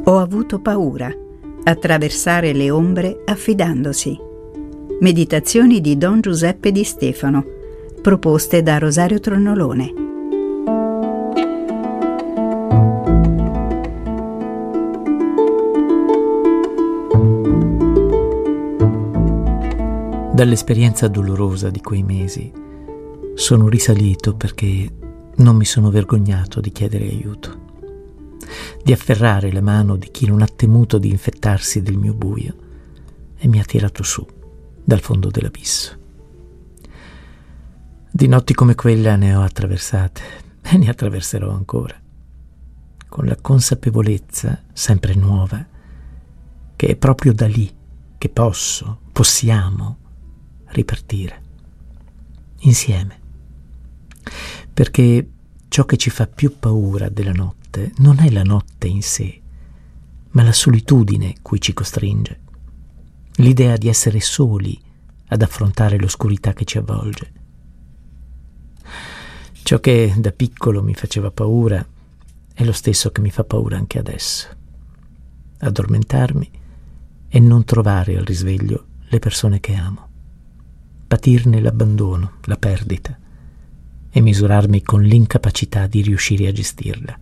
Ho avuto paura. Attraversare le ombre affidandosi. Meditazioni di Don Giuseppe Di Stefano, proposte da Rosario Tronnolone. Dall'esperienza dolorosa di quei mesi sono risalito perché non mi sono vergognato di chiedere aiuto, di afferrare la mano di chi non ha temuto di infettarsi del mio buio e mi ha tirato su dal fondo dell'abisso. Di notti come quella ne ho attraversate e ne attraverserò ancora, con la consapevolezza sempre nuova che è proprio da lì che possiamo ripartire insieme, perché ciò che ci fa più paura della notte non è la notte in sé, ma la solitudine cui ci costringe, l'idea di essere soli ad affrontare l'oscurità che ci avvolge. Ciò che da piccolo mi faceva paura è lo stesso che mi fa paura anche adesso: addormentarmi e non trovare al risveglio le persone che amo, patirne l'abbandono, la perdita, e misurarmi con l'incapacità di riuscire a gestirla.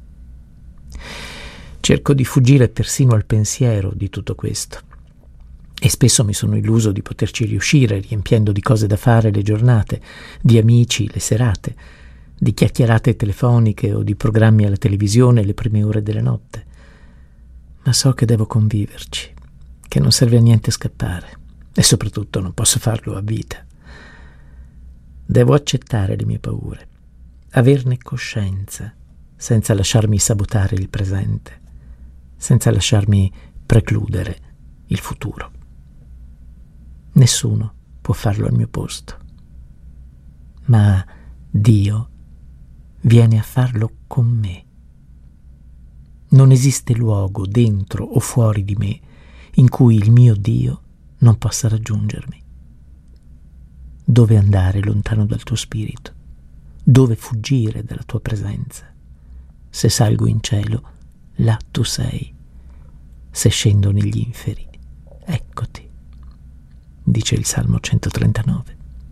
Cerco di fuggire persino al pensiero di tutto questo, e spesso mi sono illuso di poterci riuscire riempiendo di cose da fare le giornate, di amici le serate, di chiacchierate telefoniche o di programmi alla televisione le prime ore della notte. Ma so che devo conviverci, che non serve a niente scappare, e soprattutto non posso farlo a vita. Devo accettare le mie paure, averne coscienza, senza lasciarmi sabotare il presente, senza lasciarmi precludere il futuro. Nessuno può farlo al mio posto, ma Dio viene a farlo con me. Non esiste luogo dentro o fuori di me in cui il mio Dio non possa raggiungermi. Dove andare lontano dal tuo spirito? Dove fuggire dalla tua presenza? Se salgo in cielo, là tu sei. Se scendo negli inferi, eccoti, dice il Salmo 139.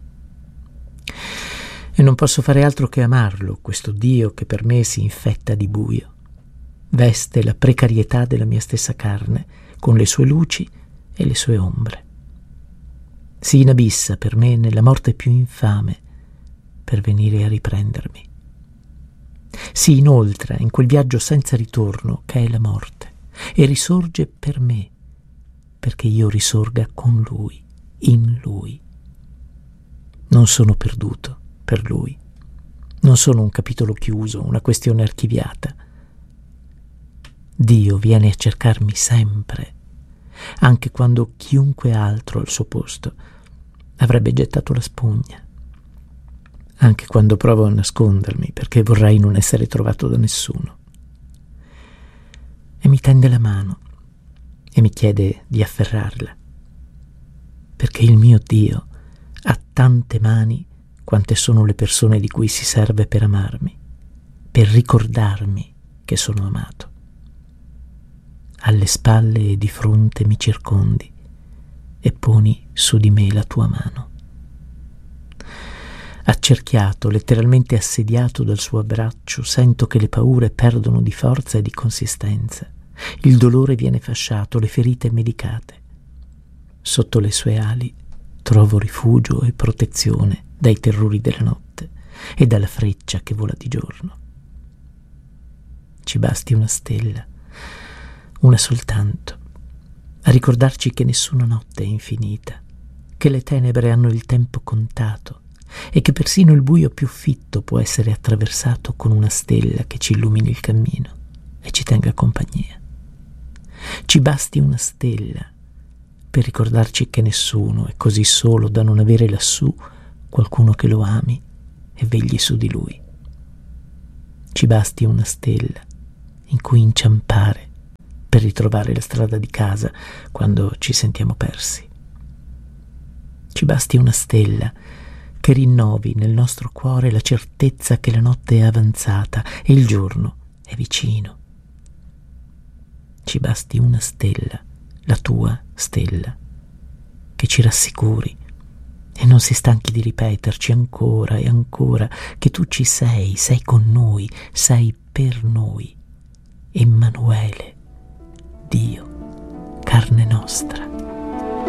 E non posso fare altro che amarlo, questo Dio che per me si infetta di buio, veste la precarietà della mia stessa carne con le sue luci e le sue ombre. Si inabissa per me nella morte più infame per venire a riprendermi. Si inoltra in quel viaggio senza ritorno che è la morte e risorge per me, perché io risorga con Lui, in Lui. Non sono perduto per Lui. Non sono un capitolo chiuso, una questione archiviata. Dio viene a cercarmi sempre, anche quando chiunque altro al suo posto avrebbe gettato la spugna, anche quando provo a nascondermi perché vorrei non essere trovato da nessuno. E mi tende la mano e mi chiede di afferrarla, perché il mio Dio ha tante mani quante sono le persone di cui si serve per amarmi, per ricordarmi che sono amato. Alle spalle e di fronte mi circondi e poni su di me la tua mano. Accerchiato, letteralmente assediato dal suo abbraccio, sento che le paure perdono di forza e di consistenza. Il dolore viene fasciato, le ferite medicate. Sotto le sue ali trovo rifugio e protezione dai terrori della notte e dalla freccia che vola di giorno. Ci basti una stella, una soltanto, a ricordarci che nessuna notte è infinita, che le tenebre hanno il tempo contato e che persino il buio più fitto può essere attraversato con una stella che ci illumini il cammino e ci tenga compagnia. Ci basti una stella per ricordarci che nessuno è così solo da non avere lassù qualcuno che lo ami e vegli su di lui. Ci basti una stella in cui inciampare per ritrovare la strada di casa quando ci sentiamo persi. Ci basti una stella che rinnovi nel nostro cuore la certezza che la notte è avanzata e il giorno è vicino. ci basti una stella, la tua stella, che ci rassicuri e non si stanchi di ripeterci ancora e ancora che tu ci sei con noi, sei per noi. Emanuele, Dio, carne nostra.